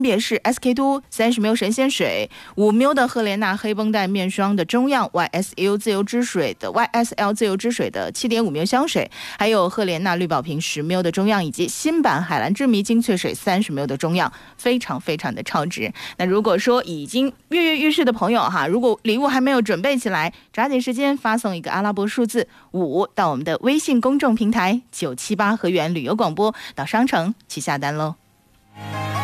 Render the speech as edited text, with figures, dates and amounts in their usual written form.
别是 SK2 30ml 神仙水、5ml 的赫莲娜黑绷带面霜的中样、YSL 自由之水的 7.5ml 香水，还有赫莲娜绿宝瓶10ml 的中样，以及新版海蓝之谜精粹水30ml 的中样，非常非常的超值。那如果说已经跃跃欲试的朋友哈，如果礼物还没有准备起来，抓紧时间发送一个阿拉伯数字5到我们的微信公众平台978和源旅游广播，到商城去下单喽。